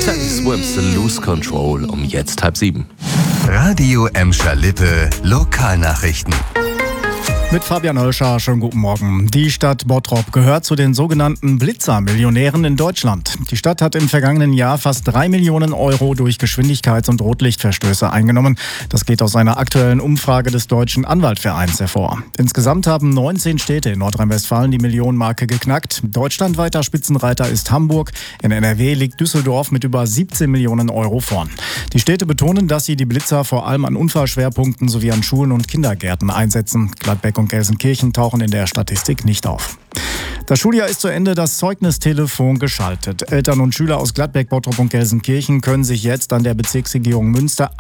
Teddy Swims Lose Control um jetzt 6:30. Radio Emscher Lippe Lokalnachrichten. Mit Fabian Hölscher, schönen guten Morgen. Die Stadt Bottrop gehört zu den sogenannten Blitzer-Millionären in Deutschland. Die Stadt hat im vergangenen Jahr fast 3 Millionen Euro durch Geschwindigkeits- und Rotlichtverstöße eingenommen. Das geht aus einer aktuellen Umfrage des Deutschen Anwaltvereins hervor. Insgesamt haben 19 Städte in Nordrhein-Westfalen die Millionenmarke geknackt. Deutschlandweiter Spitzenreiter ist Hamburg. In NRW liegt Düsseldorf mit über 17 Millionen Euro vorn. Die Städte betonen, dass sie die Blitzer vor allem an Unfallschwerpunkten sowie an Schulen und Kindergärten einsetzen. Gladbeck und Gelsenkirchen tauchen in der Statistik nicht auf. Das Schuljahr ist zu Ende, das Zeugnistelefon geschaltet. Eltern und Schüler aus Gladbeck, Bottrop und Gelsenkirchen können sich jetzt an die Bezirksregierung Münster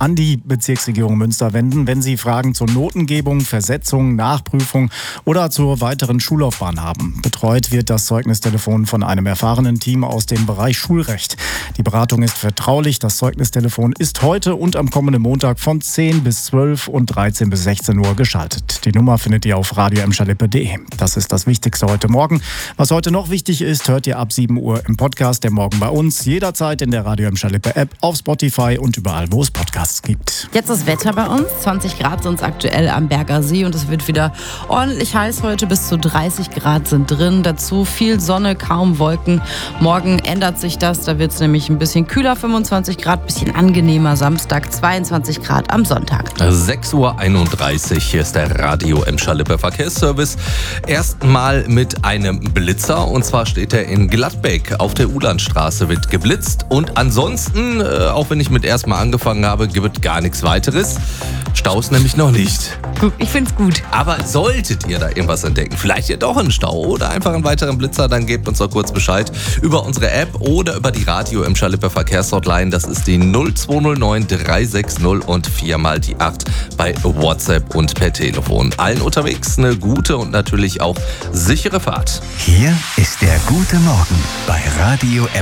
wenden, wenn sie Fragen zur Notengebung, Versetzung, Nachprüfung oder zur weiteren Schullaufbahn haben. Betreut wird das Zeugnistelefon von einem erfahrenen Team aus dem Bereich Schulrecht. Die Beratung ist vertraulich. Das Zeugnistelefon ist heute und am kommenden Montag von 10 bis 12 und 13 bis 16 Uhr geschaltet. Die Nummer findet ihr auf radioemscherlippe.de. Das ist das Wichtigste heute Morgen. Was heute noch wichtig ist, hört ihr ab 7 Uhr im Podcast Der Morgen bei uns. Jederzeit in der Radio Emscher Lippe App, auf Spotify und überall, wo es Podcasts gibt. Jetzt das Wetter bei uns. 20 Grad sind es aktuell am Berger See und es wird wieder ordentlich heiß heute. Bis zu 30 Grad sind drin. Dazu viel Sonne, kaum Wolken. Morgen ändert sich das. Da wird es nämlich ein bisschen kühler, 25 Grad, bisschen angenehmer. Samstag 22 Grad am Sonntag. 6:31 Uhr. Hier ist der Radio Emscher Lippe Verkehrsservice. Erstmal mit einem Blitzer, und zwar steht er in Gladbeck. Auf der Ulandstraße wird geblitzt und ansonsten, auch wenn ich mit erstmal angefangen habe, gibt gar nichts weiteres. Staus nämlich noch nicht. Ich find's gut. Aber solltet ihr da irgendwas entdecken, vielleicht ihr doch einen Stau oder einfach einen weiteren Blitzer, dann gebt uns doch kurz Bescheid über unsere App oder über die Radio Emscher Lippe Verkehrshotline. Das ist die 0209 360 und 4 die 8 bei WhatsApp und per Telefon. Allen unterwegs eine gute und natürlich auch sichere Fahrt. Hier ist der gute Morgen bei Radio